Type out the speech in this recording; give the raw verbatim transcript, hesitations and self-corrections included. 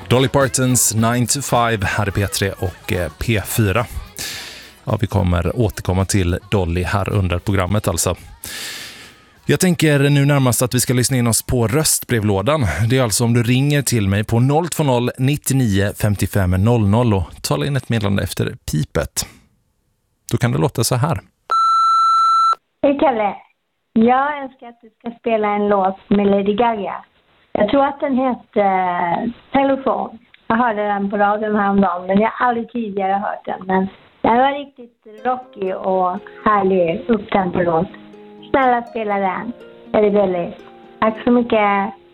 Dolly Partons nine to five här i P tre och P fyra. Ja, vi kommer återkomma till Dolly här under programmet alltså. Jag tänker nu närmast att vi ska lyssna in oss på röstbrevlådan. Det är alltså om du ringer till mig på noll två noll nittionio femtiofem noll noll och talar in ett meddelande efter pipet. Då kan det låta så här. Hej Kalle. Jag önskar att du ska spela en låt med Lady Gaga. Jag tror att den heter uh, Telefon. Jag hörde den på radion häromdagen, men jag har aldrig tidigare hört den. Men den var riktigt rockig och härlig upptempo låt. Snälla spela den. Är det väldigt. Tack så mycket.